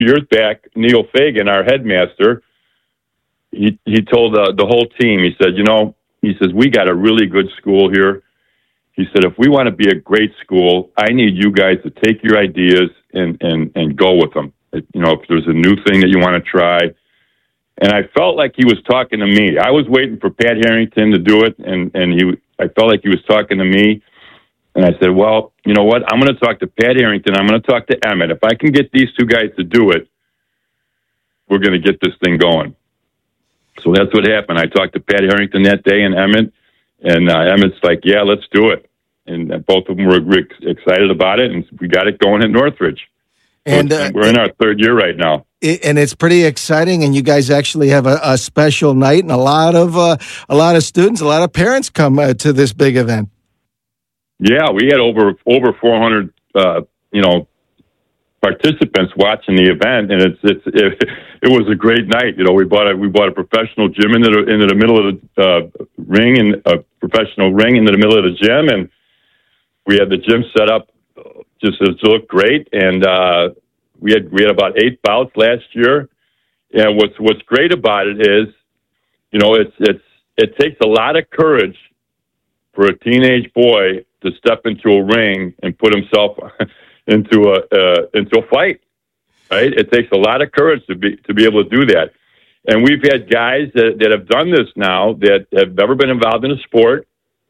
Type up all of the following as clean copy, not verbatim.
years back, Neil Fagan, our headmaster, he told the whole team, he said, he says, we got a really good school here. He said, if we want to be a great school, I need you guys to take your ideas and go with them. If there's a new thing that you want to try. And I felt like he was talking to me. I was waiting for Pat Harrington to do it, and I felt like he was talking to me. And I said, well, you know what? I'm going to talk to Pat Harrington. I'm going to talk to Emmett. If I can get these two guys to do it, we're going to get this thing going. So that's what happened. I talked to Pat Harrington that day and Emmett, and Emmett's like, yeah, let's do it. And both of them were excited about it, and we got it going at Northridge. And we're in our third year right now. And it's pretty exciting, and you guys actually have a special night, and a lot of students, a lot of parents come to this big event. Yeah, we had over 400 participants watching the event, and it was a great night. We bought a professional gym into the middle of the ring, and a professional ring into the middle of the gym, and we had the gym set up just to look great. And we had about 8 bouts last year. And what's great about it is, it takes a lot of courage for a teenage boy to step into a ring and put himself into a fight, right? It takes a lot of courage to be able to do that. And we've had guys that have done this now that have never been involved in a sport,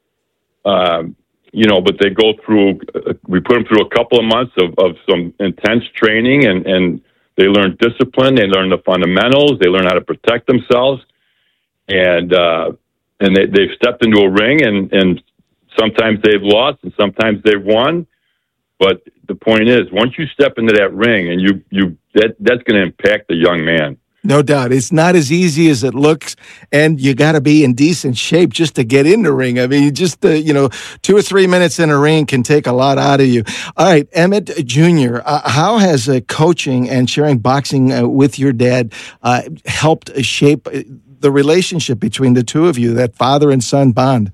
but they go through, we put them through a couple of months of some intense training, and they learn discipline, they learn the fundamentals, they learn how to protect themselves, and they've stepped into a ring, and sometimes they've lost and sometimes they've won. But the point is, once you step into that ring, and that's going to impact the young man. No doubt. It's not as easy as it looks, and you got to be in decent shape just to get in the ring. I mean, just, 2 or 3 minutes in a ring can take a lot out of you. All right, Emmett Jr., how has coaching and sharing boxing with your dad helped shape the relationship between the two of you, that father and son bond?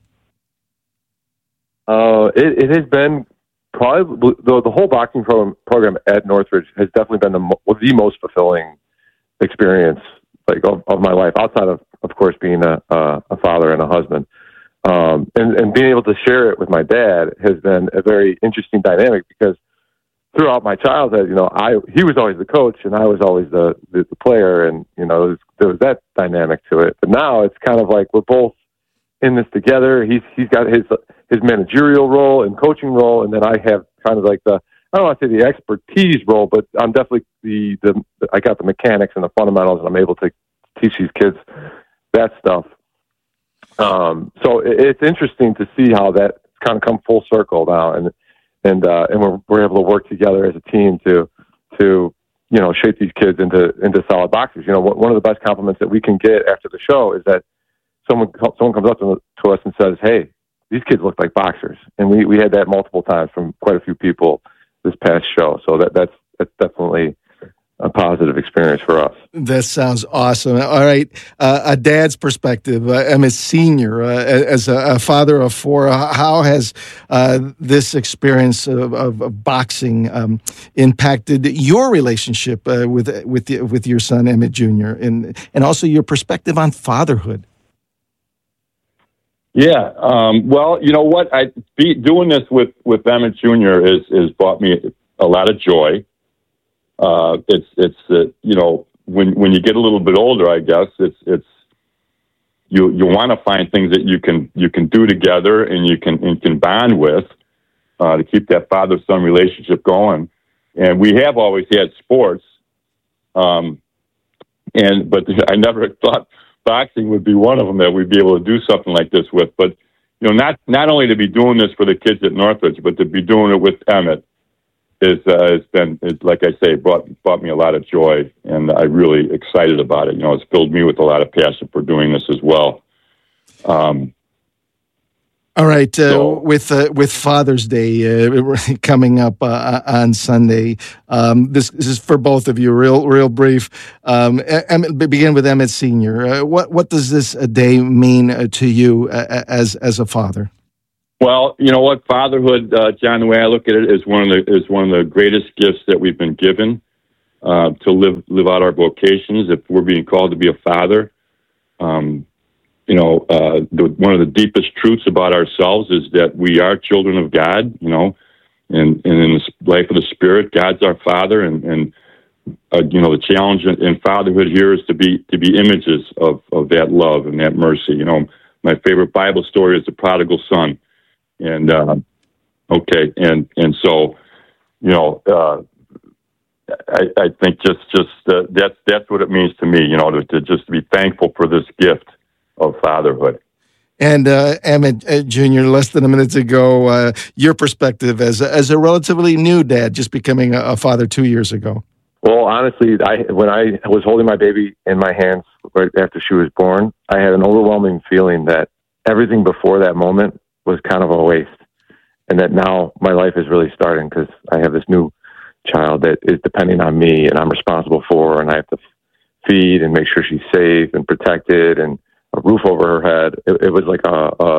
It has been probably, the whole boxing program at Northridge has definitely been the most fulfilling experience of my life, outside of course, being a father and a husband. And being able to share it with my dad has been a very interesting dynamic, because throughout my childhood, he was always the coach and I was always the player, and there was that dynamic to it. But now it's kind of like we're both in this together. He's got his managerial role and coaching role, and then I have kind of like I don't want to say the expertise role, but I'm definitely I got the mechanics and the fundamentals, and I'm able to teach these kids that stuff. So it's interesting to see how that kind of come full circle now, and we're able to work together as a team to shape these kids into solid boxers. One of the best compliments that we can get after the show is that someone comes up to us and says, "Hey, these kids look like boxers," and we had that multiple times from quite a few people this past show. So that's definitely a positive experience for us. That sounds awesome. All right. A dad's perspective, Emmett Sr., as a father of 4, how has this experience of boxing impacted your relationship with your son, Emmett Jr., and also your perspective on fatherhood? Yeah. Well, you know what? Doing this with Emmett Jr. has brought me a lot of joy. When you get a little bit older, I guess it's you want to find things that you can do together and you can bond with to keep that father-son relationship going. And we have always had sports, but I never thought boxing would be one of them that we'd be able to do something like this with. But not only to be doing this for the kids at Northridge, but to be doing it with Emmett is like I say, brought me a lot of joy, and I'm really excited about it. It's filled me with a lot of passion for doing this as well. All right, with Father's Day coming up on Sunday, this is for both of you. Real brief. Begin with Emmett Sr. What does this day mean to you as a father? Well, you know what, fatherhood, John. The way I look at it is one of the greatest gifts that we've been given. to live out our vocations. If we're being called to be a father, one of the deepest truths about ourselves is that we are children of God. And in this life of the Spirit, God's our Father, and the challenge in fatherhood here is to be images of that love and that mercy. My favorite Bible story is the prodigal son, and so I think that's what it means to me. To just be thankful for this gift of fatherhood. And Emmett Jr., less than a minute ago, your perspective as a relatively new dad, just becoming a father 2 years ago. Well, honestly, when I was holding my baby in my hands right after she was born, I had an overwhelming feeling that everything before that moment was kind of a waste, and that now my life is really starting because I have this new child that is depending on me, and I'm responsible for her, and I have to feed and make sure she's safe and protected and a roof over her head. It was like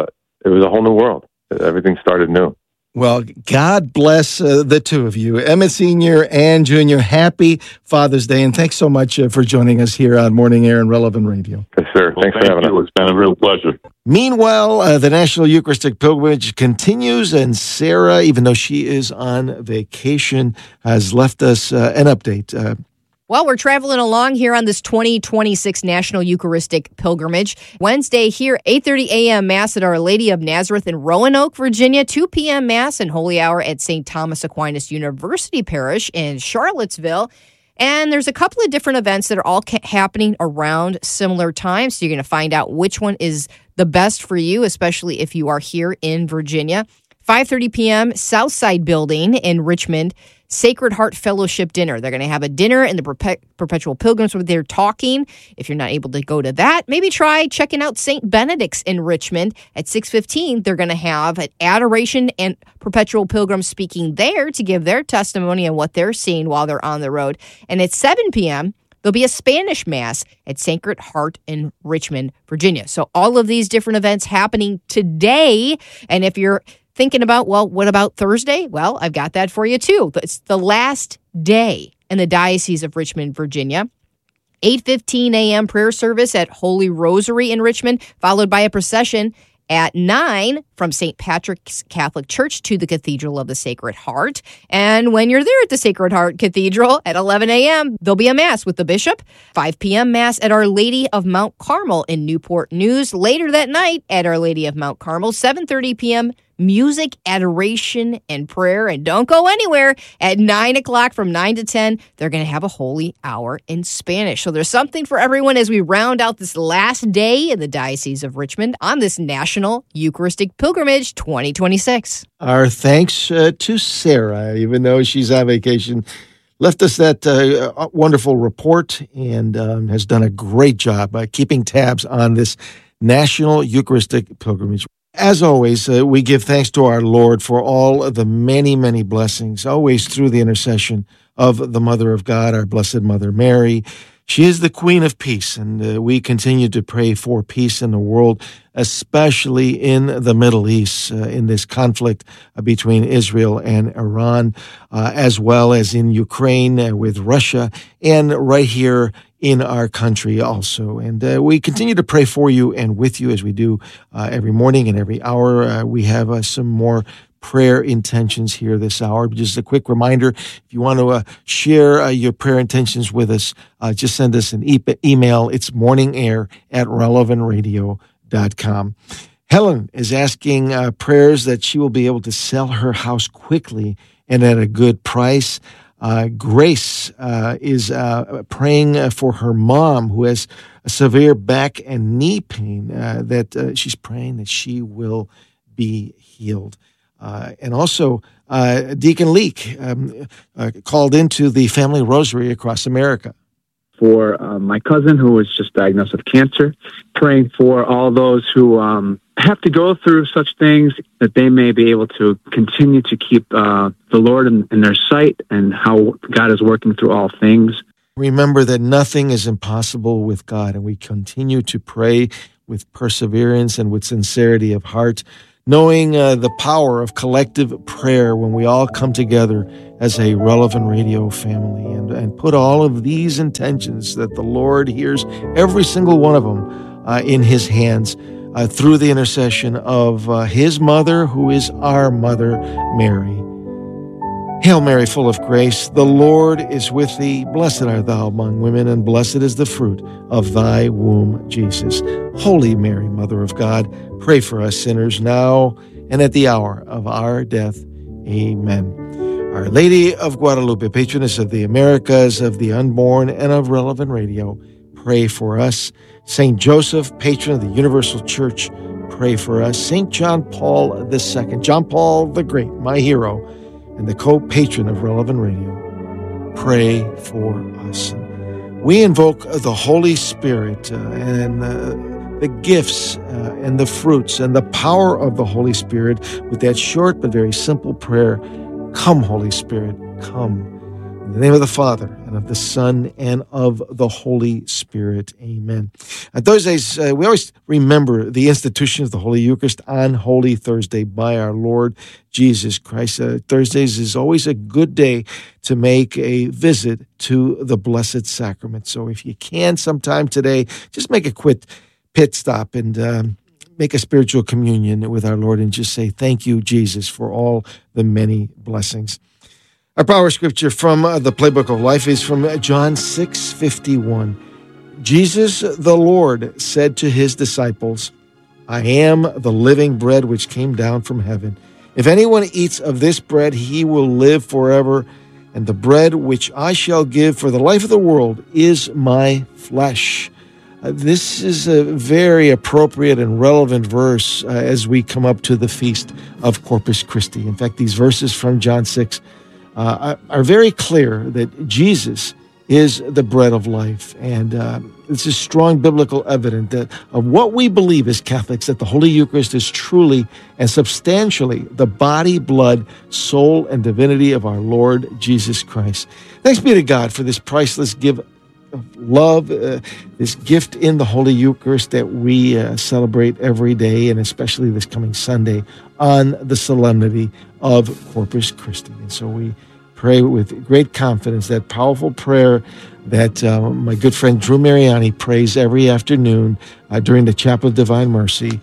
it was a whole new world. Everything started new. Well, God bless the two of you, Emmett Sr. and Jr. Happy Father's Day, and thanks so much for joining us here on Morning Air and Relevant Radio. Yes, sir. Well, thanks for having us. It's been a real pleasure. Meanwhile, the National Eucharistic Pilgrimage continues, and Sarah, even though she is on vacation, has left us an update. Well, we're traveling along here on this 2026 National Eucharistic Pilgrimage. Wednesday here, 8:30 a.m. Mass at Our Lady of Nazareth in Roanoke, Virginia. 2 p.m. Mass and Holy Hour at St. Thomas Aquinas University Parish in Charlottesville. And there's a couple of different events that are all happening around similar times. So you're going to find out which one is the best for you, especially if you are here in Virginia. 5:30 p.m., Southside Building in Richmond, Sacred Heart Fellowship Dinner. They're going to have a dinner, and the Perpetual Pilgrims were there talking. If you're not able to go to that, maybe try checking out St. Benedict's in Richmond. At 6:15, they're going to have an adoration and Perpetual Pilgrims speaking there to give their testimony on what they're seeing while they're on the road. And at 7 p.m., there'll be a Spanish Mass at Sacred Heart in Richmond, Virginia. So all of these different events happening today. And if you're thinking about, well, what about Thursday? Well, I've got that for you too. It's the last day in the Diocese of Richmond, Virginia. 8:15 a.m. prayer service at Holy Rosary in Richmond, followed by a procession at 9 from St. Patrick's Catholic Church to the Cathedral of the Sacred Heart. And when you're there at the Sacred Heart Cathedral at 11 a.m., there'll be a Mass with the Bishop. 5 p.m. Mass at Our Lady of Mount Carmel in Newport News. Later that night at Our Lady of Mount Carmel, 7:30 p.m., music, adoration, and prayer. And don't go anywhere. At 9 o'clock from 9 to 10, they're going to have a holy hour in Spanish. So there's something for everyone as we round out this last day in the Diocese of Richmond on this National Eucharistic Pilgrimage 2026. Our thanks to Sarah, even though she's on vacation, left us that wonderful report and has done a great job keeping tabs on this National Eucharistic Pilgrimage. As always, we give thanks to our Lord for all the many, many blessings, always through the intercession of the Mother of God, our Blessed Mother Mary. She is the Queen of Peace, and we continue to pray for peace in the world, especially in the Middle East, in this conflict between Israel and Iran, as well as in Ukraine with Russia, and right here in our country also. And we continue to pray for you and with you as we do every morning and every hour. We have some more prayer intentions here this hour. Just a quick reminder, if you want to share your prayer intentions with us, just send us an email. It's morningair@relevantradio.com. Helen is asking prayers that she will be able to sell her house quickly and at a good price. Grace is praying for her mom who has a severe back and knee pain, that she's praying that she will be healed. And also, Deacon Leek called into the Family Rosary across America. For my cousin who was just diagnosed with cancer, praying for all those who have to go through such things, that they may be able to continue to keep the Lord in their sight, and how God is working through all things. Remember that nothing is impossible with God, and we continue to pray with perseverance and with sincerity of heart, knowing the power of collective prayer when we all come together as a Relevant Radio family and put all of these intentions that the Lord hears, every single one of them, in his hands through the intercession of his mother, who is our mother, Mary. Hail Mary, full of grace, the Lord is with thee. Blessed art thou among women, and blessed is the fruit of thy womb, Jesus. Holy Mary, Mother of God, pray for us sinners now and at the hour of our death. Amen. Our Lady of Guadalupe, patroness of the Americas, of the unborn, and of Relevant Radio, pray for us. Saint Joseph, patron of the Universal Church, pray for us. Saint John Paul II, John Paul the Great, my hero, and the co-patron of Relevant Radio, pray for us. We invoke the Holy Spirit and the gifts and the fruits and the power of the Holy Spirit with that short but very simple prayer, come, Holy Spirit, come. In the name of the Father, and of the Son, and of the Holy Spirit. Amen. On Thursdays, we always remember the institution of the Holy Eucharist on Holy Thursday by our Lord Jesus Christ. Thursdays is always a good day to make a visit to the Blessed Sacrament. So if you can sometime today, just make a quick pit stop and make a spiritual communion with our Lord and just say, thank you, Jesus, for all the many blessings. Our power scripture from the Playbook of Life is from John 6:51. Jesus, the Lord, said to his disciples, I am the living bread which came down from heaven. If anyone eats of this bread, he will live forever. And the bread which I shall give for the life of the world is my flesh. This is a very appropriate and relevant verse as we come up to the feast of Corpus Christi. In fact, these verses from John 6 are very clear that Jesus is the bread of life. And this is strong biblical evidence that of what we believe as Catholics, that the Holy Eucharist is truly and substantially the body, blood, soul, and divinity of our Lord Jesus Christ. Thanks be to God for this priceless gift of love, this gift in the Holy Eucharist that we celebrate every day, and especially this coming Sunday on the solemnity of Corpus Christi. And so we pray with great confidence that powerful prayer that my good friend Drew Mariani prays every afternoon during the Chapel of Divine Mercy.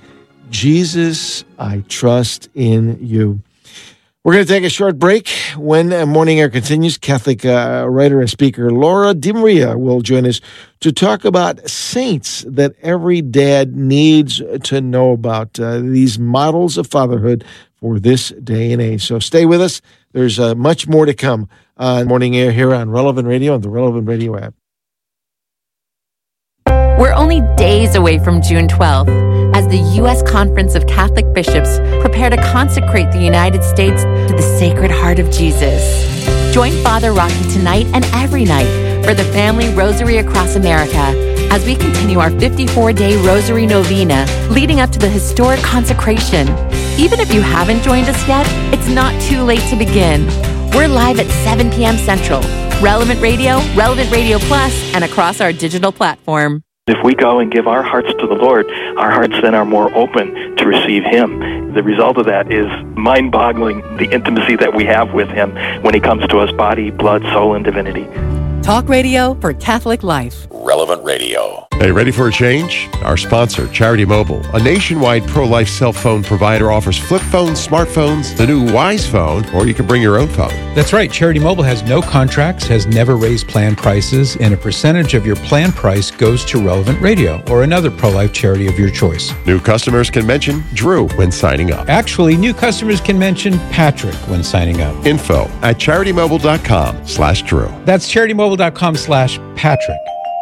Jesus, I trust in you. We're going to take a short break. When Morning Air continues, Catholic writer and speaker Laura DiMaria will join us to talk about saints that every dad needs to know about, these models of fatherhood for this day and age. So stay with us. There's much more to come on Morning Air here on Relevant Radio and the Relevant Radio app. We're only days away from June 12th as the U.S. Conference of Catholic Bishops prepare to consecrate the United States to the Sacred Heart of Jesus. Join Father Rocky tonight and every night for the Family Rosary Across America as we continue our 54-day Rosary Novena leading up to the historic consecration. Even if you haven't joined us yet, it's not too late to begin. We're live at 7 p.m. Central, Relevant Radio, Relevant Radio Plus, and across our digital platform. If we go and give our hearts to the Lord, our hearts then are more open to receive Him. The result of that is mind-boggling, the intimacy that we have with Him when He comes to us, body, blood, soul, and divinity. Talk radio for Catholic life. Relevant Radio. Hey, ready for a change? Our sponsor, Charity Mobile, a nationwide pro-life cell phone provider, offers flip phones, smartphones, the new Wise phone, or you can bring your own phone. That's right. Charity Mobile has no contracts, has never raised plan prices, and a percentage of your plan price goes to Relevant Radio or another pro-life charity of your choice. New customers can mention Drew when signing up. Actually, new customers can mention Patrick when signing up. Info at CharityMobile.com/Drew. That's CharityMobile.com/Patrick.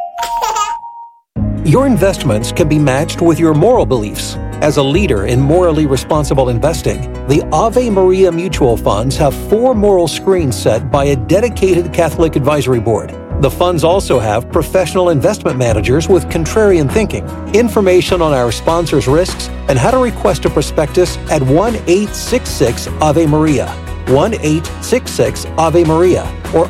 Your investments can be matched with your moral beliefs. As a leader in morally responsible investing, the Ave Maria Mutual Funds have 4 moral screens set by a dedicated Catholic advisory board. The funds also have professional investment managers with contrarian thinking. Information on our sponsors' risks and how to request a prospectus at 1-866-AVE-MARIA. 1-866-AVE-MARIA or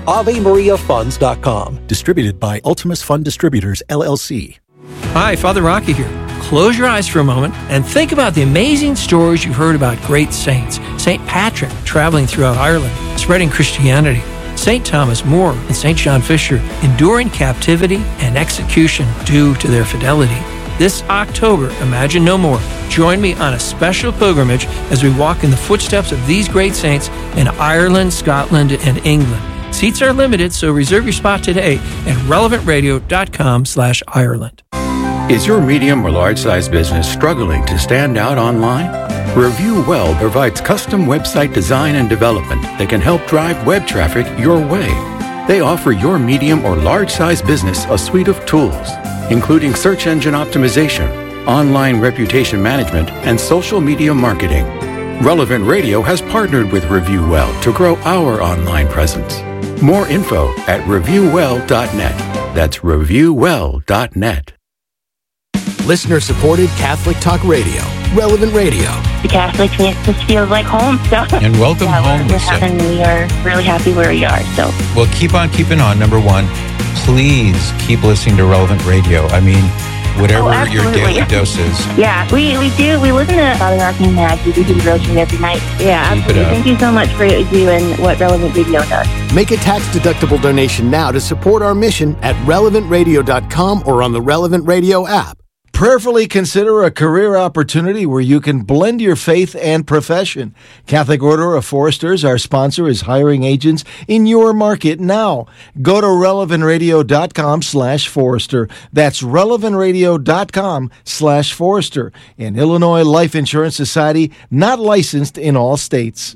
AveMariaFunds.com. Distributed by Ultimus Fund Distributors, LLC. Hi, Father Rocky here. close your eyes for a moment and think about the amazing stories you've heard about great saints. St. Patrick traveling throughout Ireland, spreading Christianity. St. Thomas More and St. John Fisher enduring captivity and execution due to their fidelity. This October, Imagine No More. Join me on a special pilgrimage as we walk in the footsteps of these great saints in Ireland, Scotland, and England. Seats are limited, so reserve your spot today at relevantradio.com/Ireland. Is your medium or large-size business struggling to stand out online? Review Well provides custom website design and development that can help drive web traffic your way. They offer your medium or large-size business a suite of tools, including search engine optimization, online reputation management, and social media marketing. Relevant Radio has partnered with Review Well to grow our online presence. More info at reviewwell.net. That's reviewwell.net. Listener-supported Catholic Talk Radio, Relevant Radio. The Catholic faith just feels like home. So and welcome home, Lisa. We are really happy where we are. So well, keep on keeping on. Number one, please keep listening to Relevant Radio. I mean, whatever your daily dose is. Yeah, we do. We listen to Father Rocky and Mads. We do the devotion every night. Yeah, absolutely. Thank you so much for what you do and what Relevant Radio does. Make a tax-deductible donation now to support our mission at relevantradio.com or on the Relevant Radio app. Prayerfully consider a career opportunity where you can blend your faith and profession. Catholic Order of Foresters, our sponsor, is hiring agents in your market now. Go to relevantradio.com/Forester. That's relevantradio.com/Forester. An Illinois Life Insurance Society, not licensed in all states.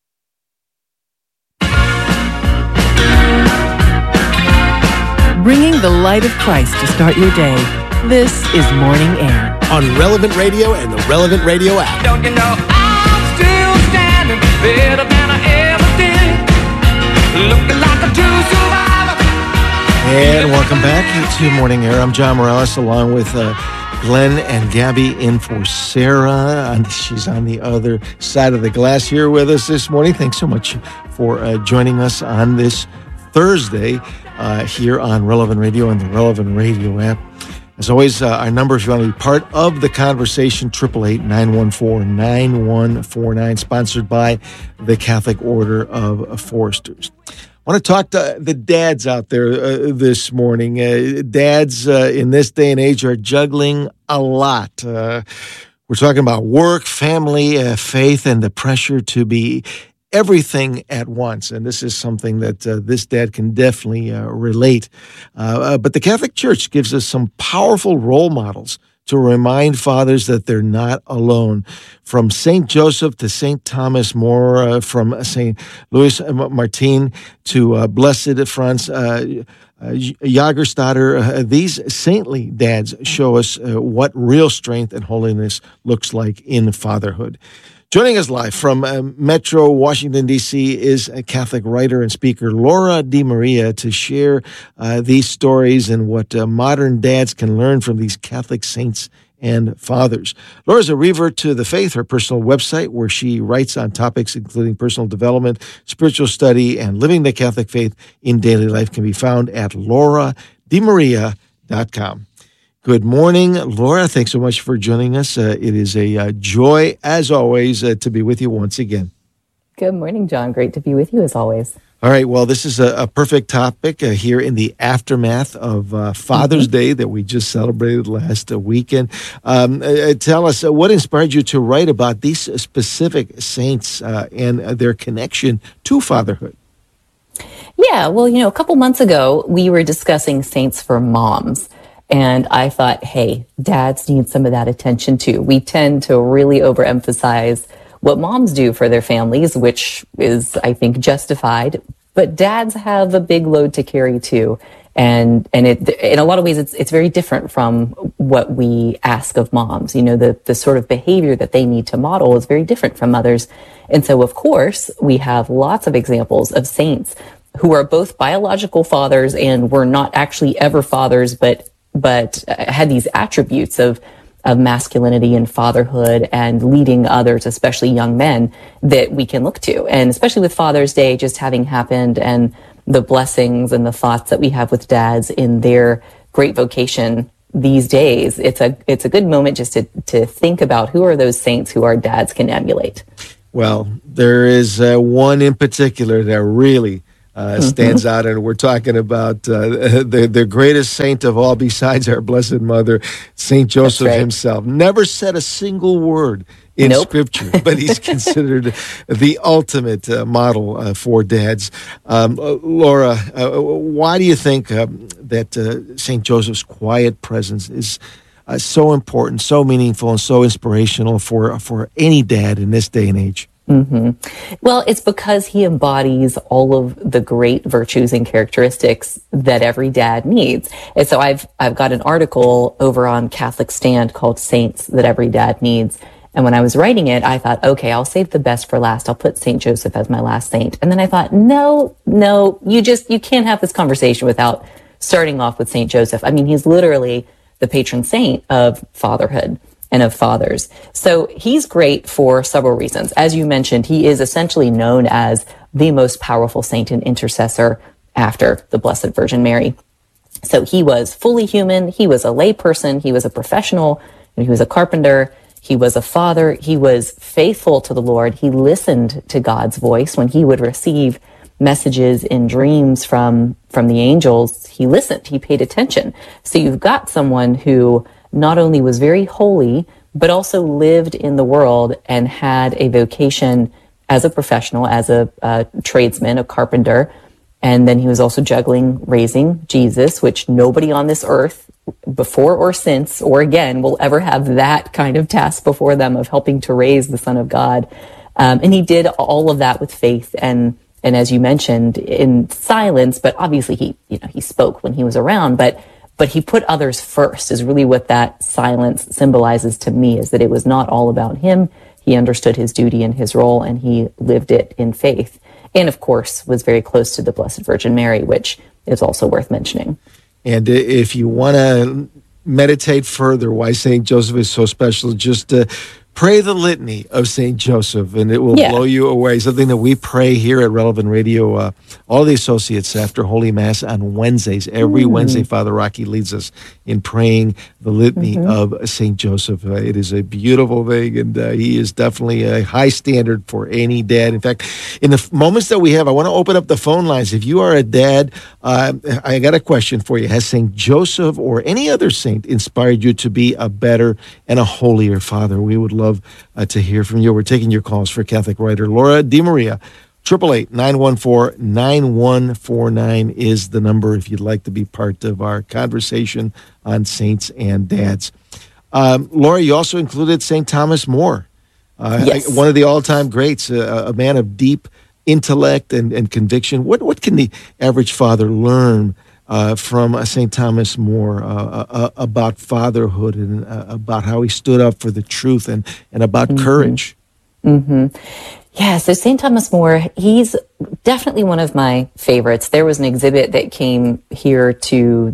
Bringing the light of Christ to start your day. This is Morning Air on Relevant Radio and the Relevant Radio app. Don't you know I'm still standing better than I ever did, looking like a true survivor. And welcome back to Morning Air. I'm John Morales along with Glenn and Gabby in for Sarah. And she's on the other side of the glass here with us this morning. Thanks so much for joining us on this Thursday here on Relevant Radio and the Relevant Radio app. As always, our number, if you want to be part of the conversation, 888-914-9149, sponsored by the Catholic Order of Foresters. I want to talk to the dads out there this morning. Dads in this day and age are juggling a lot. We're talking about work, family, faith, and the pressure to be everything at once. And this is something that this dad can definitely relate. But the Catholic Church gives us some powerful role models to remind fathers that they're not alone. From St. Joseph to St. Thomas More, from St. Louis Martin to Blessed Franz Jagerstatter, these saintly dads show us what real strength and holiness looks like in fatherhood. Joining us live from Metro Washington, D.C. is a Catholic writer and speaker, Laura DiMaria, to share these stories and what modern dads can learn from these Catholic saints and fathers. Laura's a revert to the faith, her personal website, where she writes on topics including personal development, spiritual study, and living the Catholic faith in daily life, can be found at lauradimaria.com. Good morning, Laura. Thanks so much for joining us. It is a joy, as always, to be with you once again. Good morning, John. Great to be with you, as always. All right. Well, this is a perfect topic here in the aftermath of Father's Day that we just celebrated last weekend. Tell us, what inspired you to write about these specific saints and their connection to fatherhood? Yeah, well, a couple months ago, we were discussing saints for moms. And I thought, hey, dads need some of that attention too. We tend to really overemphasize what moms do for their families, which is, I think, justified. But dads have a big load to carry too. And it, in a lot of ways, it's very different from what we ask of moms. The sort of behavior that they need to model is very different from mothers. And so, of course, we have lots of examples of saints who are both biological fathers and were not actually ever fathers, but had these attributes of masculinity and fatherhood and leading others, especially young men, that we can look to. And especially with Father's Day just having happened and the blessings and the thoughts that we have with dads in their great vocation these days, it's a good moment just to think about who are those saints who our dads can emulate. Well, there is one in particular that really stands out, and we're talking about the greatest saint of all besides our Blessed Mother, Saint Joseph himself. Never said a single word in Scripture, but he's considered the ultimate model for dads. Laura, why do you think that Saint Joseph's quiet presence is so important, so meaningful, and so inspirational for any dad in this day and age? Mm-hmm. Well, it's because he embodies all of the great virtues and characteristics that every dad needs. And so I've got an article over on Catholic Stand called Saints That Every Dad Needs. And when I was writing it, I thought, okay, I'll save the best for last. I'll put Saint Joseph as my last saint. And then I thought, no, you can't have this conversation without starting off with Saint Joseph. I mean, he's literally the patron saint of fatherhood and of fathers. So he's great for several reasons. As you mentioned, he is essentially known as the most powerful saint and intercessor after the Blessed Virgin Mary. So he was fully human. He was a lay person. He was a professional. He was a carpenter. He was a father. He was faithful to the Lord. He listened to God's voice when he would receive messages in dreams from the angels. He listened. He paid attention. So you've got someone who not only was very holy, but also lived in the world and had a vocation as a professional, as a tradesman, a carpenter. And then he was also juggling raising Jesus, which nobody on this earth, before or since or again, will ever have that kind of task before them of helping to raise the Son of God. And he did all of that with faith and as you mentioned, in silence, but obviously he spoke when he was around, but he put others first is really what that silence symbolizes to me, is that it was not all about him. He understood his duty and his role, and he lived it in faith. And of course, was very close to the Blessed Virgin Mary, which is also worth mentioning. And if you want to meditate further why St. Joseph is so special, just pray the litany of St. Joseph, and it will blow you away. Something that we pray here at Relevant Radio, all the associates after Holy Mass on Wednesdays. Every Wednesday, Father Rocky leads us in praying the litany of St. Joseph. It is a beautiful thing, and he is definitely a high standard for any dad. In fact, in the moments that we have, I want to open up the phone lines. If you are a dad, I got a question for you. Has St. Joseph or any other saint inspired you to be a better and a holier father? We would love to hear from you. We're taking your calls for Catholic writer Laura DiMaria. 888-914-9149 is the number if you'd like to be part of our conversation on saints and dads. Laura, you also included St. Thomas More, one of the all-time greats, a man of deep intellect and conviction. What can the average father learn from St. Thomas More about fatherhood and about how he stood up for the truth and about courage? Yeah, so St. Thomas More, he's definitely one of my favorites. There was an exhibit that came here to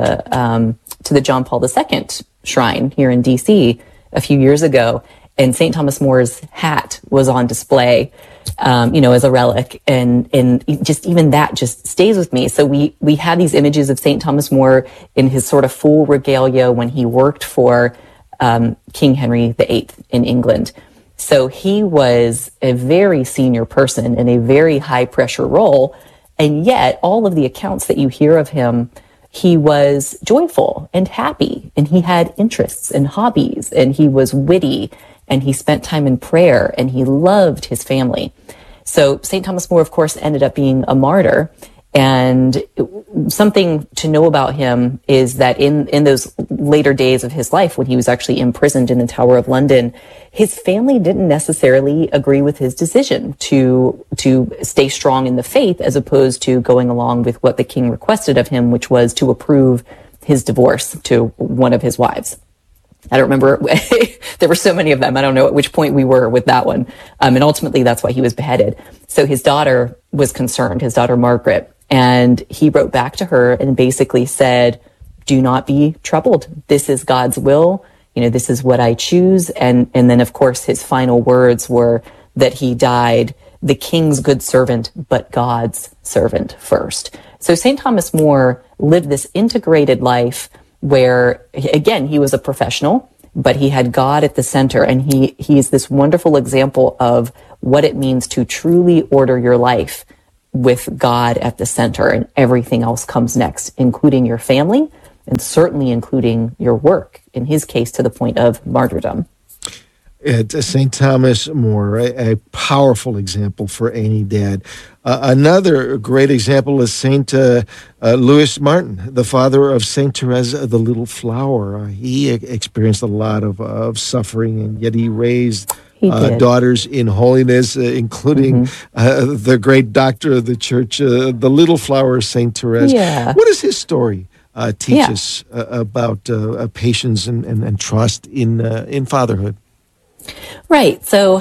the John Paul II shrine here in D.C. a few years ago, and St. Thomas More's hat was on display, as a relic, and just even that just stays with me. So we had these images of St. Thomas More in his sort of full regalia when he worked for King Henry VIII in England. So he was a very senior person in a very high pressure role. And yet all of the accounts that you hear of him, he was joyful and happy, and he had interests and hobbies, and he was witty, and he spent time in prayer, and he loved his family. So St. Thomas More, of course, ended up being a martyr. And something to know about him is that in those later days of his life, when he was actually imprisoned in the Tower of London, his family didn't necessarily agree with his decision to stay strong in the faith, as opposed to going along with what the king requested of him, which was to approve his divorce to one of his wives. I don't remember. There were so many of them. I don't know at which point we were with that one. And ultimately, that's why he was beheaded. So his daughter was concerned, his daughter Margaret. And he wrote back to her and basically said, do not be troubled. This is God's will. This is what I choose. And then, of course, his final words were that he died the king's good servant, but God's servant first. So St. Thomas More lived this integrated life where, again, he was a professional, but he had God at the center, and he's this wonderful example of what it means to truly order your life with God at the center, and everything else comes next, including your family and certainly including your work, in his case to the point of martyrdom. St. Thomas More, a powerful example for any dad. Another great example is St. Louis Martin, the father of St. Therese of the Little Flower. He experienced a lot of suffering, and yet he raised daughters in holiness, including the great doctor of the church, the Little Flower, St. Therese. Yeah. What does his story teach us about patience and trust in fatherhood? Right. So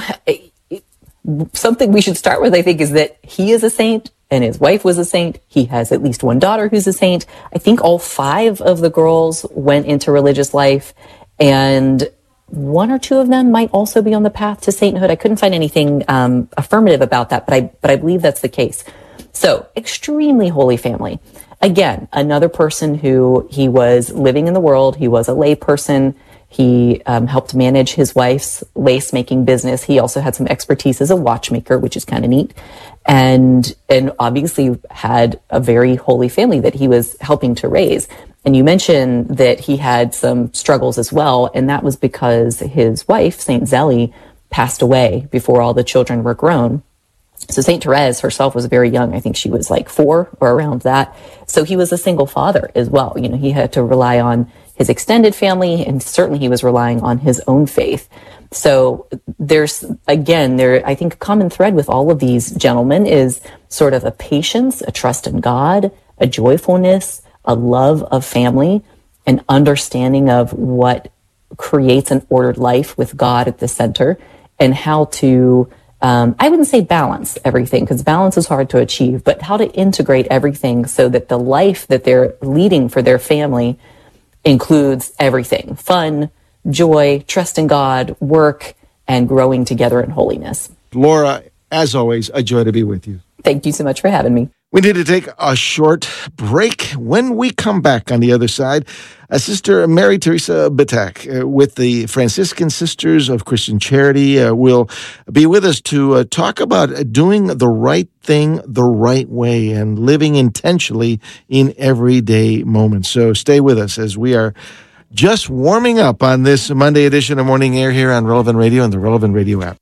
something we should start with, I think, is that he is a saint and his wife was a saint. He has at least one daughter who's a saint. I think all 5 of the girls went into religious life, and 1 or 2 of them might also be on the path to sainthood. I couldn't find anything affirmative about that, but I believe that's the case. So, extremely holy family. Again, another person who he was living in the world. He was a lay person. He helped manage his wife's lace-making business. He also had some expertise as a watchmaker, which is kind of neat. And obviously had a very holy family that he was helping to raise. And you mentioned that he had some struggles as well, and that was because his wife, St. Zélie, passed away before all the children were grown. So St. Therese herself was very young. I think she was like 4 or around that. So he was a single father as well. You know, he had to rely on his extended family, and certainly he was relying on his own faith. So there's, again, I think a common thread with all of these gentlemen is sort of a patience, a trust in God, a joyfulness, a love of family, an understanding of what creates an ordered life with God at the center, and how to, I wouldn't say balance everything, because balance is hard to achieve, but how to integrate everything so that the life that they're leading for their family includes everything: fun, joy, trust in God, work, and growing together in holiness. Laura, as always, a joy to be with you. Thank you so much for having me. We need to take a short break. When we come back on the other side, Sister Mary Teresa Batak with the Franciscan Sisters of Christian Charity will be with us to talk about doing the right thing the right way and living intentionally in everyday moments. So stay with us as we are just warming up on this Monday edition of Morning Air here on Relevant Radio and the Relevant Radio app.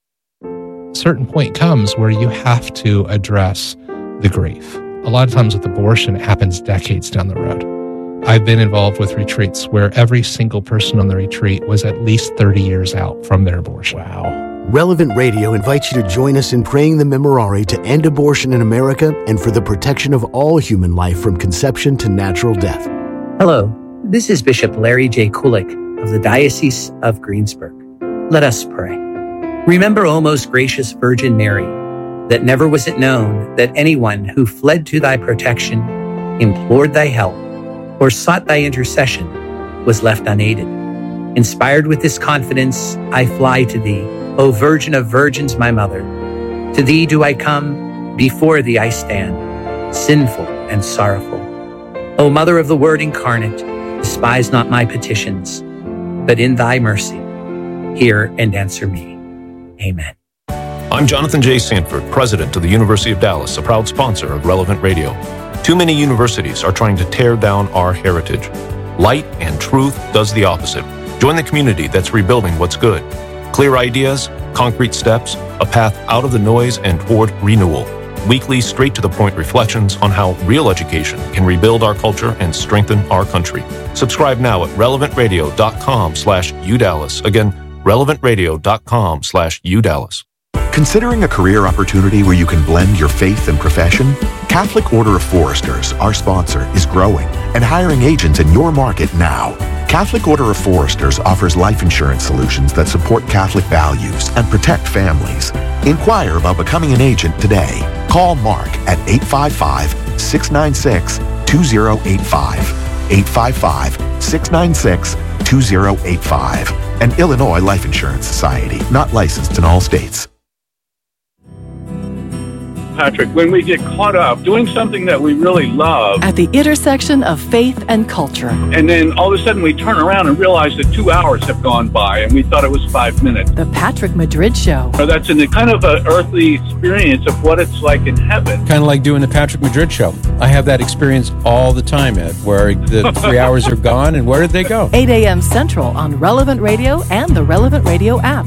A certain point comes where you have to address the grief. A lot of times with abortion, it happens decades down the road. I've been involved with retreats where every single person on the retreat was at least 30 years out from their abortion. Wow. Relevant Radio invites you to join us in praying the Memorare to end abortion in America and for the protection of all human life from conception to natural death. Hello, this is Bishop Larry J. Kulik of the Diocese of Greensburg. Let us pray. Remember, O most gracious Virgin Mary, that never was it known that anyone who fled to thy protection, implored thy help, or sought thy intercession was left unaided. Inspired with this confidence, I fly to thee, O Virgin of Virgins, my mother. To thee do I come, before thee I stand, sinful and sorrowful. O Mother of the Word incarnate, despise not my petitions, but in thy mercy, hear and answer me. Amen. I'm Jonathan J. Sanford, president of the University of Dallas, a proud sponsor of Relevant Radio. Too many universities are trying to tear down our heritage. Light and truth does the opposite. Join the community that's rebuilding what's good. Clear ideas, concrete steps, a path out of the noise and toward renewal. Weekly, straight-to-the-point reflections on how real education can rebuild our culture and strengthen our country. Subscribe now at relevantradio.com/UDallas. Again, relevantradio.com/UDallas. Considering a career opportunity where you can blend your faith and profession? Catholic Order of Foresters, our sponsor, is growing and hiring agents in your market now. Catholic Order of Foresters offers life insurance solutions that support Catholic values and protect families. Inquire about becoming an agent today. Call Mark at 855-696-2085. 855-696-2085. An Illinois Life Insurance Society, not licensed in all states. Patrick, when we get caught up doing something that we really love. At the intersection of faith and culture. And then all of a sudden we turn around and realize that 2 hours have gone by and we thought it was 5 minutes. The Patrick Madrid Show. So that's a kind of an earthly experience of what it's like in heaven. Kind of like doing the Patrick Madrid Show. I have that experience all the time, Ed, where the 3 hours are gone, and where did they go? 8 a.m. Central on Relevant Radio and the Relevant Radio app.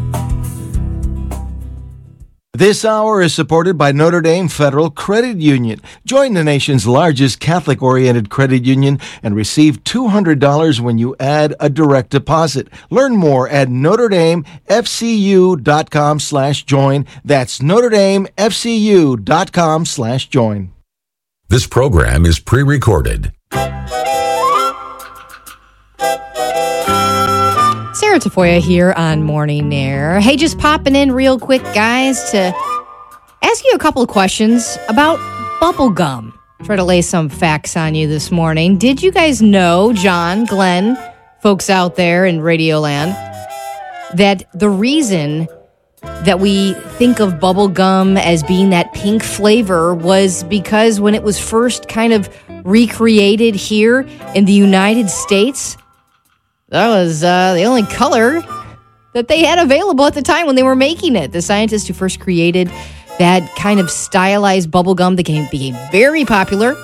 This hour is supported by Notre Dame Federal Credit Union. Join the nation's largest Catholic-oriented credit union and receive $200 when you add a direct deposit. Learn more at NotreDameFCU.com/join. That's NotreDameFCU.com/join. This program is pre-recorded. Sarah Tafoya here on Morning Air. Hey, just popping in real quick, guys, to ask you a couple of questions about bubble gum. Try to lay some facts on you this morning. Did you guys know, John, Glenn, folks out there in Radioland, that the reason that we think of bubble gum as being that pink flavor was because when it was first kind of recreated here in the United States, that was the only color that they had available at the time when they were making it. The scientist who first created that kind of stylized bubble gum that became very popular,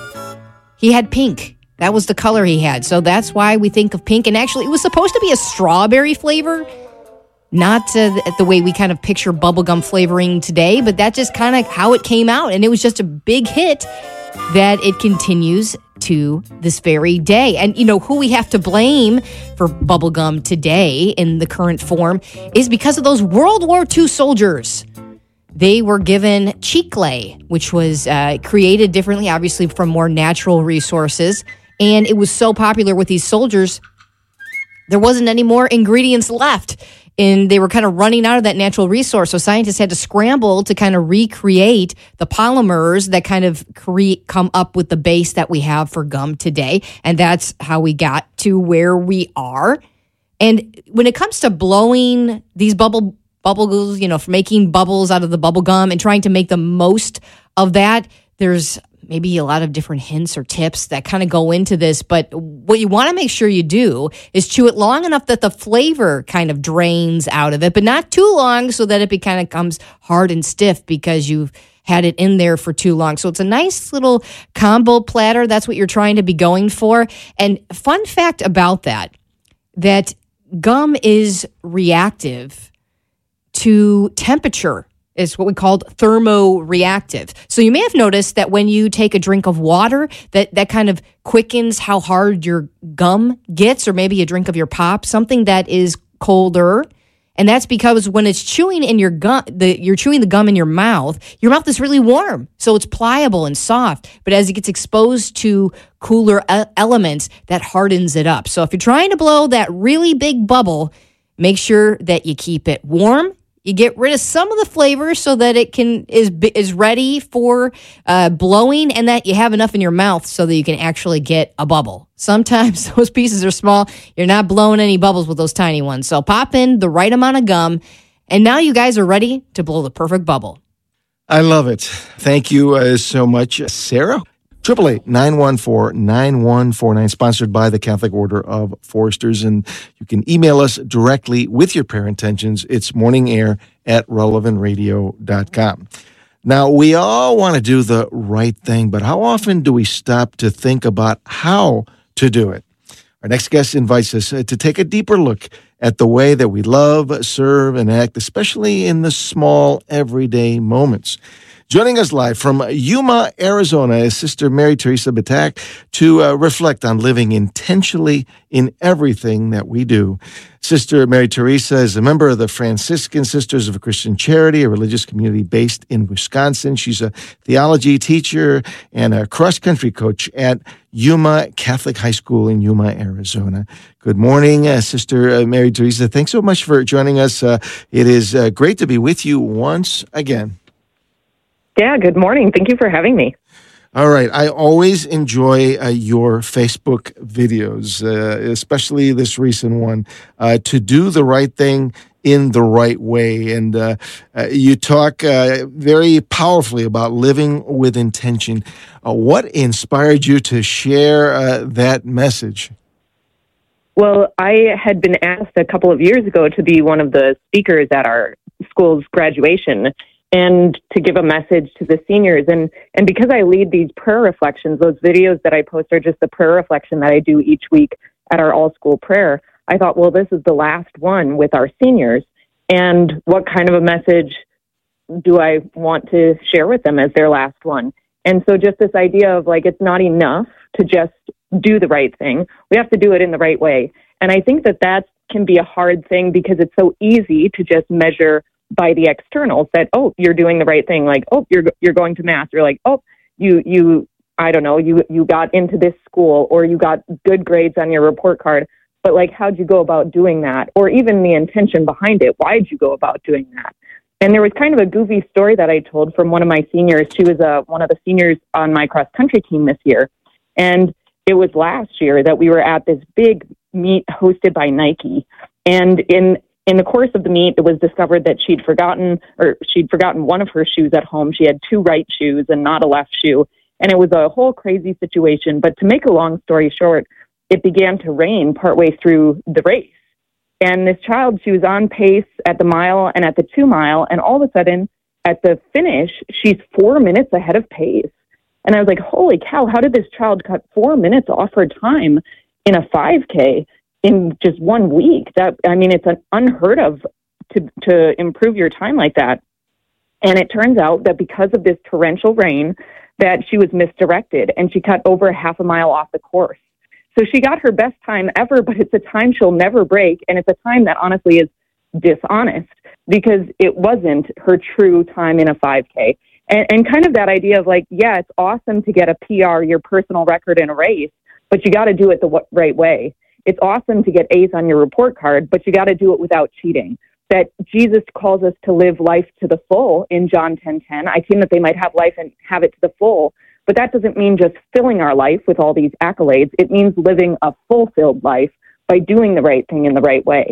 he had pink. That was the color he had. So that's why we think of pink. And actually, it was supposed to be a strawberry flavor, not the way we kind of picture bubblegum flavoring today, but that's just kind of how it came out. And it was just a big hit that it continues to this very day. And, you know, who we have to blame for bubblegum today in the current form is because of those World War II soldiers. They were given chicle, which was created differently, obviously from more natural resources. And it was so popular with these soldiers, there wasn't any more ingredients left. And they were kind of running out of that natural resource. So scientists had to scramble to kind of recreate the polymers that kind of come up with the base that we have for gum today. And that's how we got to where we are. And when it comes to blowing these bubbles, you know, for making bubbles out of the bubble gum and trying to make the most of that, there's maybe a lot of different hints or tips that kind of go into this. But what you want to make sure you do is chew it long enough that the flavor kind of drains out of it, but not too long so that it kind of comes hard and stiff because you've had it in there for too long. So it's a nice little combo platter. That's what you're trying to be going for. And fun fact about that gum is reactive to temperature. Is what we called thermoreactive. So you may have noticed that when you take a drink of water, that kind of quickens how hard your gum gets, or maybe a drink of your pop, something that is colder. And that's because when it's chewing in your gum, you're chewing the gum in your mouth is really warm. So it's pliable and soft. But as it gets exposed to cooler elements, that hardens it up. So if you're trying to blow that really big bubble, make sure that you keep it warm. You get rid of some of the flavor so that it is ready for blowing, and that you have enough in your mouth so that you can actually get a bubble. Sometimes those pieces are small. You're not blowing any bubbles with those tiny ones. So pop in the right amount of gum, and now you guys are ready to blow the perfect bubble. I love it. Thank you so much, Sarah. 888-914-9149, sponsored by the Catholic Order of Foresters. And you can email us directly with your prayer intentions. It's morningair@relevantradio.com. Now, we all want to do the right thing, but how often do we stop to think about how to do it? Our next guest invites us to take a deeper look at the way that we love, serve, and act, especially in the small, everyday moments. Joining us live from Yuma, Arizona, is Sister Mary Teresa Batak to reflect on living intentionally in everything that we do. Sister Mary Teresa is a member of the Franciscan Sisters of Christian Charity, a religious community based in Wisconsin. She's a theology teacher and a cross-country coach at Yuma Catholic High School in Yuma, Arizona. Good morning, Sister Mary Teresa. Thanks so much for joining us. It is great to be with you once again. Yeah, good morning. Thank you for having me. All right. I always enjoy your Facebook videos, especially this recent one, to do the right thing in the right way. And you talk very powerfully about living with intention. What inspired you to share that message? Well, I had been asked a couple of years ago to be one of the speakers at our school's graduation and to give a message to the seniors. And because I lead these prayer reflections, those videos that I post are just the prayer reflection that I do each week at our all-school prayer. I thought, well, this is the last one with our seniors. And what kind of a message do I want to share with them as their last one? And so just this idea of like, it's not enough to just do the right thing. We have to do it in the right way. And I think that can be a hard thing because it's so easy to just measure by the externals that, oh, you're doing the right thing. Like, oh, you're going to mass. You're like, oh, you I don't know, you got into this school or you got good grades on your report card. But like, how'd you go about doing that? Or even the intention behind it. Why'd you go about doing that? And there was kind of a goofy story that I told from one of my seniors. She was one of the seniors on my cross country team this year. And it was last year that we were at this big meet hosted by Nike. And in the course of the meet, it was discovered that she'd forgotten one of her shoes at home. She had two right shoes and not a left shoe. And it was a whole crazy situation. But to make a long story short, it began to rain partway through the race. And this child, she was on pace at the mile and at the 2 mile. And all of a sudden, at the finish, she's 4 minutes ahead of pace. And I was like, holy cow, how did this child cut 4 minutes off her time in a 5K in just 1 week? It's unheard of to improve your time like that. And it turns out that because of this torrential rain, that she was misdirected and she cut over half a mile off the course. So she got her best time ever, but it's a time she'll never break. And it's a time that honestly is dishonest because it wasn't her true time in a 5K. And kind of that idea of like, yeah, it's awesome to get a PR, your personal record in a race, but you got to do it the right way. It's awesome to get A's on your report card, but you got to do it without cheating. That Jesus calls us to live life to the full in John 10:10. I came that they might have life and have it to the full. But that doesn't mean just filling our life with all these accolades. It means living a fulfilled life by doing the right thing in the right way.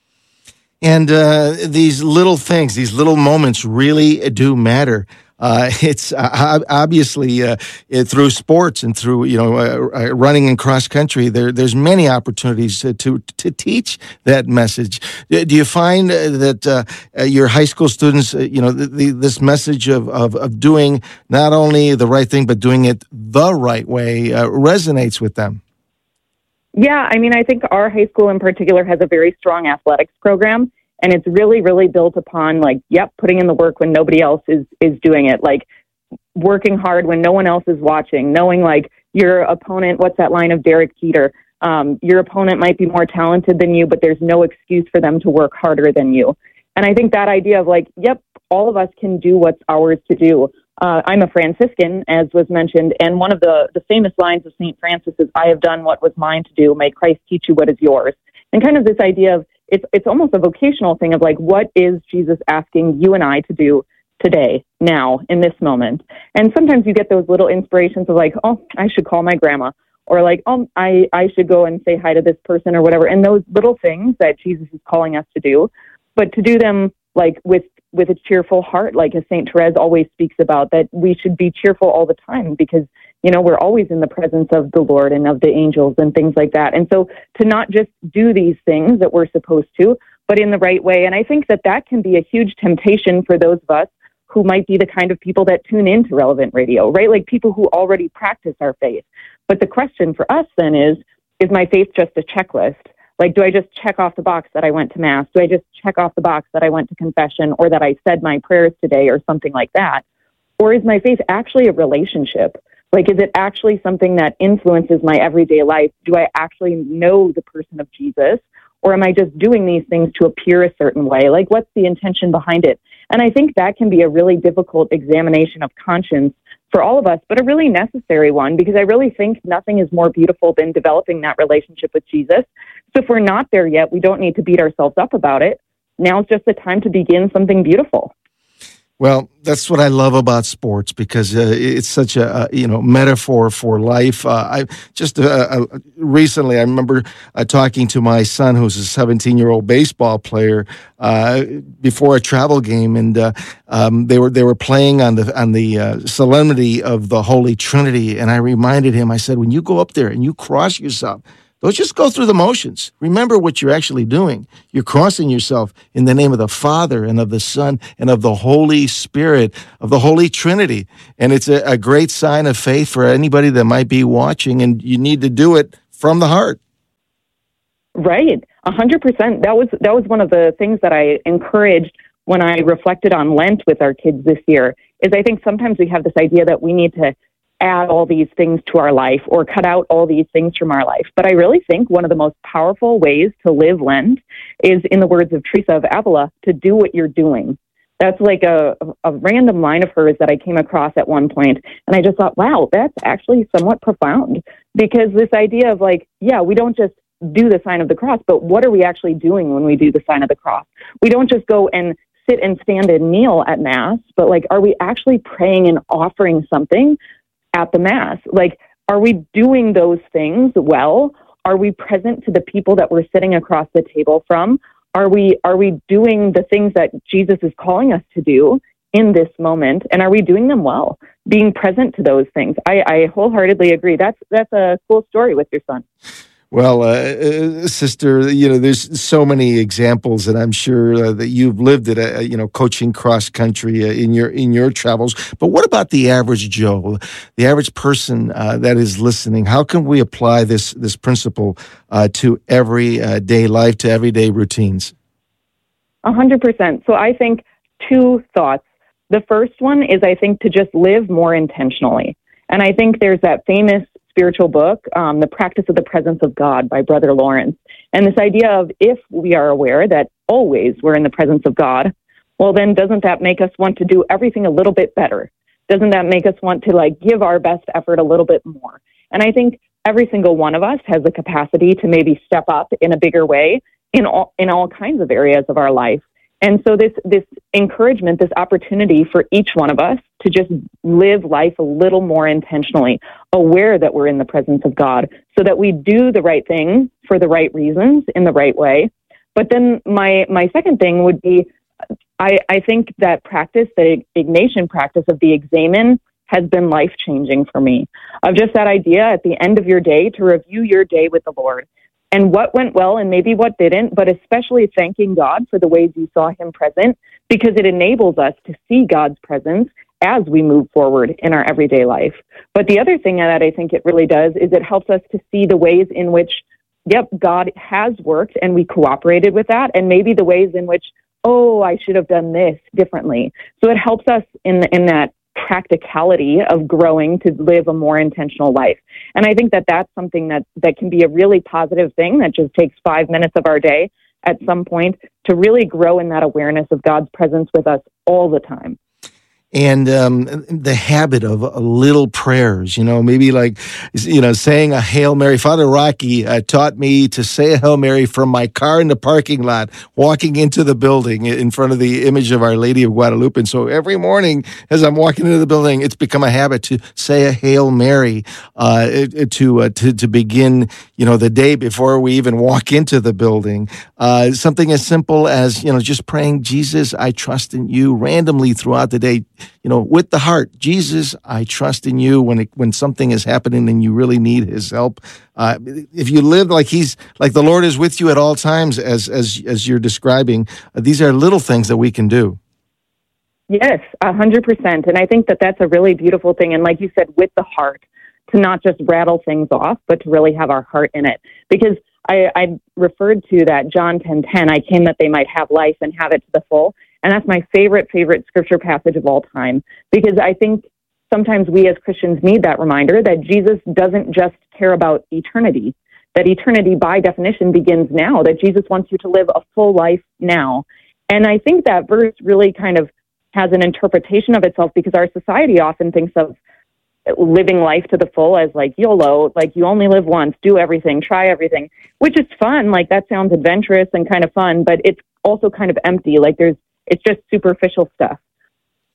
And these little things, these little moments really do matter. It's obviously through sports and through running and cross country. There's many opportunities to teach that message. Do you find that your high school students, this message of doing not only the right thing but doing it the right way resonates with them? Yeah, I think our high school in particular has a very strong athletics program. And it's really, really built upon putting in the work when nobody else is doing it, like working hard when no one else is watching, knowing your opponent, what's that line of Derek Jeter? Your opponent might be more talented than you, but there's no excuse for them to work harder than you. And I think that idea of all of us can do what's ours to do. I'm a Franciscan, as was mentioned, and one of the famous lines of St. Francis is, I have done what was mine to do. May Christ teach you what is yours. And kind of this idea of, it's almost a vocational thing of what is Jesus asking you and I to do today, now, in this moment? And sometimes you get those little inspirations of I should call my grandma, or I should go and say hi to this person or whatever. And those little things that Jesus is calling us to do, but to do them with a cheerful heart, as St. Therese always speaks about, that we should be cheerful all the time because we're always in the presence of the Lord and of the angels and things like that. And so to not just do these things that we're supposed to, but in the right way. And I think that can be a huge temptation for those of us who might be the kind of people that tune into Relevant Radio, right? Like people who already practice our faith. But the question for us then is my faith just a checklist? Do I just check off the box that I went to Mass? Do I just check off the box that I went to confession or that I said my prayers today or something like that? Or is my faith actually a relationship? Is it actually something that influences my everyday life? Do I actually know the person of Jesus? Or am I just doing these things to appear a certain way? What's the intention behind it? And I think that can be a really difficult examination of conscience for all of us, but a really necessary one, because I really think nothing is more beautiful than developing that relationship with Jesus. So if we're not there yet, we don't need to beat ourselves up about it. Now's just the time to begin something beautiful. Well, that's what I love about sports because it's such a metaphor for life. I just recently I remember talking to my son, who's a 17-year-old baseball player, before a travel game, and they were playing on the solemnity of the Holy Trinity, and I reminded him. I said, when you go up there and you cross yourself, don't just go through the motions. Remember what you're actually doing. You're crossing yourself in the name of the Father and of the Son and of the Holy Spirit, of the Holy Trinity. And it's a great sign of faith for anybody that might be watching, and you need to do it from the heart. Right, 100%. That was one of the things that I encouraged when I reflected on Lent with our kids this year, is I think sometimes we have this idea that we need to add all these things to our life or cut out all these things from our life. But I really think one of the most powerful ways to live Lent is, in the words of Teresa of Avila, to do what you're doing. That's like a random line of hers that I came across at one point, and I just thought, wow, that's actually somewhat profound, because this idea of like, yeah, we don't just do the sign of the cross, but what are we actually doing when we do the sign of the cross? We don't just go and sit and stand and kneel at Mass, but like, are we actually praying and offering something at the Mass? Like, are we doing those things well? Are we present to the people that we're sitting across the table from? Are we doing the things that Jesus is calling us to do in this moment? And are we doing them well? Being present to those things. I wholeheartedly agree. That's a cool story with your son. Well, sister, there's so many examples, and I'm sure that you've lived it, coaching cross country in your travels. But what about the average Joe, the average person that is listening? How can we apply this principle to everyday life, to everyday routines? 100%. So I think two thoughts. The first one is, I think, to just live more intentionally. And I think there's that famous spiritual book, The Practice of the Presence of God by Brother Lawrence. And this idea of, if we are aware that always we're in the presence of God, well, then doesn't that make us want to do everything a little bit better? Doesn't that make us want to give our best effort a little bit more? And I think every single one of us has the capacity to maybe step up in a bigger way in all kinds of areas of our life. And so this encouragement, this opportunity for each one of us to just live life a little more intentionally, aware that we're in the presence of God, so that we do the right thing for the right reasons in the right way. But then my second thing would be, I think that practice, the Ignatian practice of the examen, has been life-changing for me. Of just that idea at the end of your day to review your day with the Lord, and what went well and maybe what didn't, but especially thanking God for the ways you saw him present, because it enables us to see God's presence as we move forward in our everyday life. But the other thing that I think it really does is it helps us to see the ways in which, God has worked and we cooperated with that, and maybe the ways in which, I should have done this differently. So it helps us in that practicality of growing to live a more intentional life. And I think that that's something that can be a really positive thing that just takes 5 minutes of our day at some point to really grow in that awareness of God's presence with us all the time. And the habit of little prayers, maybe saying a Hail Mary. Father Rocky taught me to say a Hail Mary from my car in the parking lot, walking into the building in front of the image of Our Lady of Guadalupe. And so every morning as I'm walking into the building, it's become a habit to say a Hail Mary to begin, the day before we even walk into the building. Something as simple as, just praying, Jesus, I trust in you, randomly throughout the day. With the heart, Jesus, I trust in you when something is happening and you really need his help. If you live like the Lord is with you at all times, as you're describing, these are little things that we can do. Yes, 100%. And I think that that's a really beautiful thing. And like you said, with the heart, to not just rattle things off, but to really have our heart in it. Because I referred to that John 10:10, I came that they might have life and have it to the full. And that's my favorite scripture passage of all time, because I think sometimes we as Christians need that reminder that Jesus doesn't just care about eternity, that eternity by definition begins now, that Jesus wants you to live a full life now. And I think that verse really kind of has an interpretation of itself, because our society often thinks of living life to the full as like YOLO, like you only live once, do everything, try everything, which is fun. Like that sounds adventurous and kind of fun, but it's also kind of empty. Like it's just superficial stuff.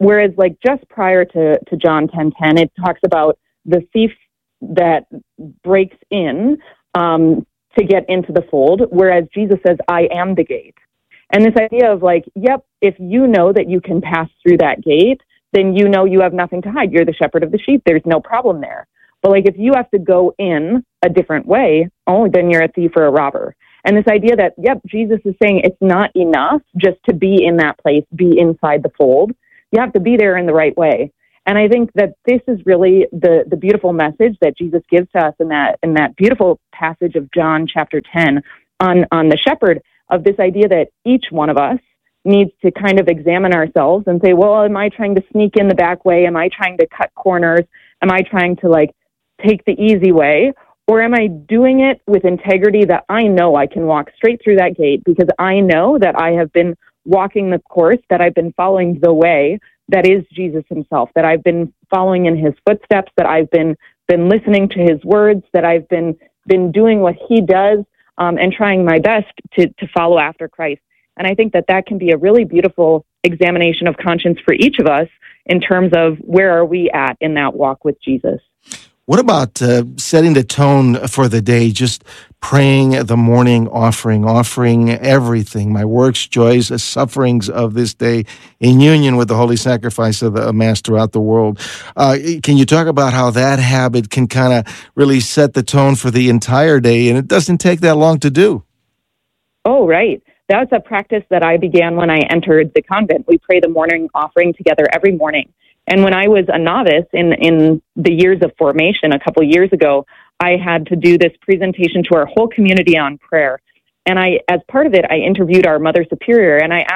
Whereas like just prior to John 10:10, it talks about the thief that breaks in to get into the fold, whereas Jesus says, I am the gate. And this idea of like, yep, if you know that you can pass through that gate, then you know you have nothing to hide. You're the shepherd of the sheep. There's no problem there. But like if you have to go in a different way, then you're a thief or a robber. And this idea that, yep, Jesus is saying it's not enough just to be in that place, be inside the fold. You have to be there in the right way. And I think that this is really the beautiful message that Jesus gives to us in that beautiful passage of John chapter 10 on the shepherd, of this idea that each one of us needs to kind of examine ourselves and say, well, am I trying to sneak in the back way? Am I trying to cut corners? Am I trying to like take the easy way? Or am I doing it with integrity that I know I can walk straight through that gate because I know that I have been walking the course, that I've been following the way that is Jesus himself, that I've been following in his footsteps, that I've been listening to his words, that I've been doing what he does, and trying my best to follow after Christ. And I think that can be a really beautiful examination of conscience for each of us in terms of where are we at in that walk with Jesus. What about setting the tone for the day, just praying the morning offering everything, my works, joys, sufferings of this day in union with the holy sacrifice of the Mass throughout the world? Can you talk about how that habit can kind of really set the tone for the entire day, and it doesn't take that long to do? Oh, right. That was a practice that I began when I entered the convent. We pray the morning offering together every morning. And when I was a novice in the years of formation a couple years ago, I had to do this presentation to our whole community on prayer. And as part of it, I interviewed our Mother Superior, and I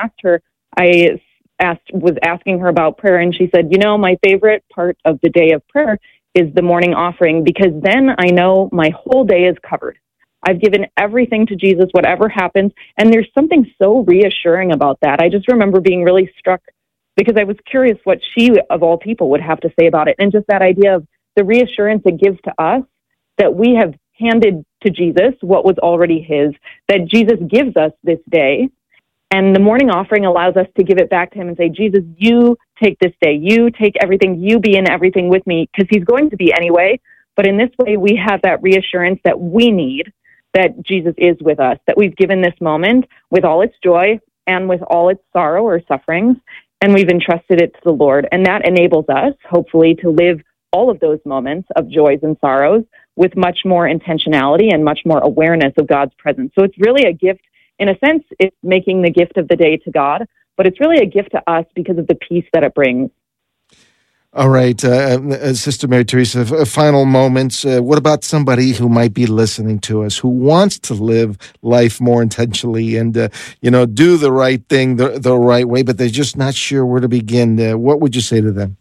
was asking her about prayer, and she said, my favorite part of the day of prayer is the morning offering, because then I know my whole day is covered. I've given everything to Jesus, whatever happens, and there's something so reassuring about that. I just remember being really struck because I was curious what she, of all people, would have to say about it. And just that idea of the reassurance it gives to us that we have handed to Jesus what was already his, that Jesus gives us this day. And the morning offering allows us to give it back to him and say, Jesus, you take this day. You take everything. You be in everything with me, because he's going to be anyway. But in this way, we have that reassurance that we need, that Jesus is with us, that we've given this moment with all its joy and with all its sorrow or sufferings, and we've entrusted it to the Lord. And that enables us, hopefully, to live all of those moments of joys and sorrows with much more intentionality and much more awareness of God's presence. So it's really a gift. In a sense, it's making the gift of the day to God, but it's really a gift to us because of the peace that it brings. All right, Sister Mary Teresa, final moments. What about somebody who might be listening to us, who wants to live life more intentionally and, do the right thing the right way, but they're just not sure where to begin? What would you say to them?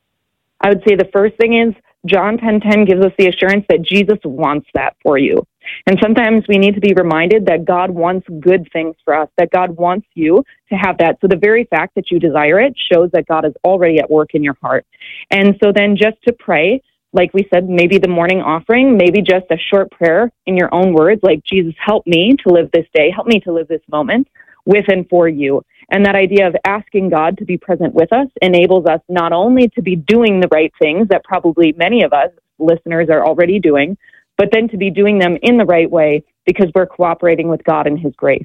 I would say the first thing is John 10:10 gives us the assurance that Jesus wants that for you. And sometimes we need to be reminded that God wants good things for us, that God wants you to have that. So the very fact that you desire it shows that God is already at work in your heart. And so then just to pray, like we said, maybe the morning offering, maybe just a short prayer in your own words, like, Jesus, help me to live this day, help me to live this moment with and for you. And that idea of asking God to be present with us enables us not only to be doing the right things that probably many of us listeners are already doing, but then to be doing them in the right way because we're cooperating with God and his grace.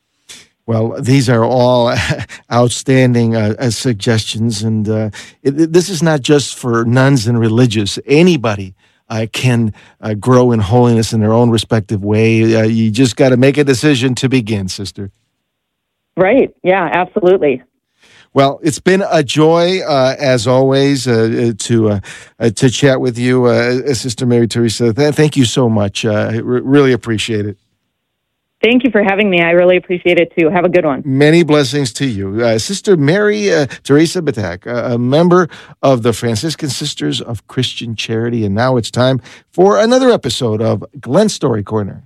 Well, these are all outstanding suggestions, and this is not just for nuns and religious. Anybody can grow in holiness in their own respective way. You just got to make a decision to begin, Sister. Right. Yeah, absolutely. Well, it's been a joy, as always, to chat with you, Sister Mary Teresa. Thank you so much. Really appreciate it. Thank you for having me. I really appreciate it, too. Have a good one. Many blessings to you. Sister Mary Teresa Batak, a member of the Franciscan Sisters of Christian Charity. And now it's time for another episode of Glenn's Story Corner.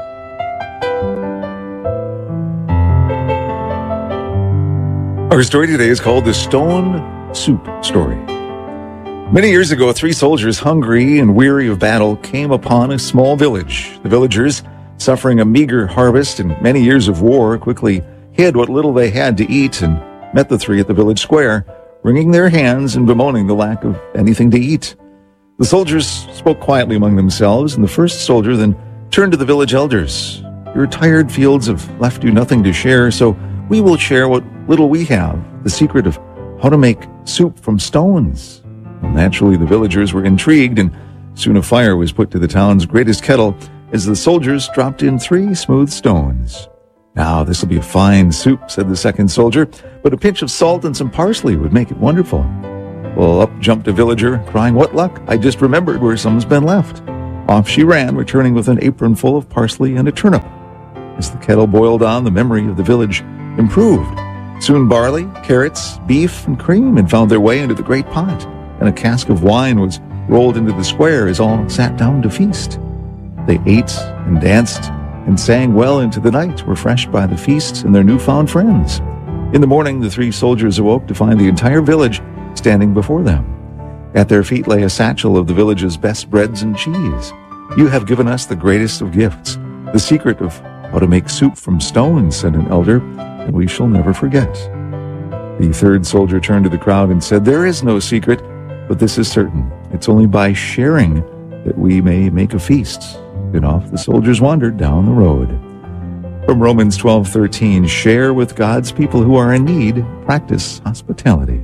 Our story today is called The Stolen Soup Story. Many years ago, 3 soldiers, hungry and weary of battle, came upon a small village. The villagers, suffering a meager harvest and many years of war, quickly hid what little they had to eat and met the 3 at the village square, wringing their hands and bemoaning the lack of anything to eat. The soldiers spoke quietly among themselves, and the first soldier then turned to the village elders. Your tired fields have left you nothing to share, so we will share what little we have, the secret of how to make soup from stones. Well, naturally, the villagers were intrigued, and soon a fire was put to the town's greatest kettle as the soldiers dropped in 3 smooth stones. Now, this will be a fine soup, said the second soldier, but a pinch of salt and some parsley would make it wonderful. Well, up jumped a villager, crying, "What luck! I just remembered where some's been left." Off she ran, returning with an apron full of parsley and a turnip. As the kettle boiled on, the memory of the village improved. Soon barley, carrots, beef, and cream had found their way into the great pot, and a cask of wine was rolled into the square as all sat down to feast. They ate and danced and sang well into the night, refreshed by the feast and their newfound friends. In the morning, the 3 soldiers awoke to find the entire village standing before them. At their feet lay a satchel of the village's best breads and cheese. "You have given us the greatest of gifts, the secret of how to make soup from stones," said an elder, "and we shall never forget." The third soldier turned to the crowd and said, "There is no secret, but this is certain. It's only by sharing that we may make a feast." And off the soldiers wandered down the road. From Romans 12:13, share with God's people who are in need, practice hospitality.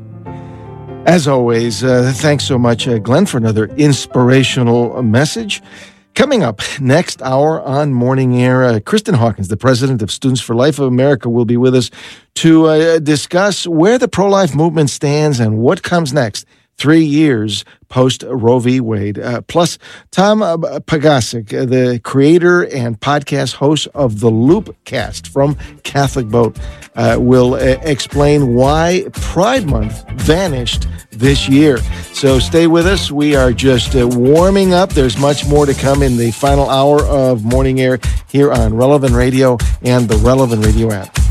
As always, thanks so much, Glenn, for another inspirational message. Coming up next hour on Morning Air, Kristen Hawkins, the president of Students for Life of America, will be with us to discuss where the pro-life movement stands and what comes next 3 years post Roe v. Wade. Plus, Tom Pagasic, the creator and podcast host of the Loopcast from Catholic Boat, will explain why Pride Month vanished this year. So stay with us. We are just warming up. There's much more to come in the final hour of Morning Air here on Relevant Radio and the Relevant Radio app.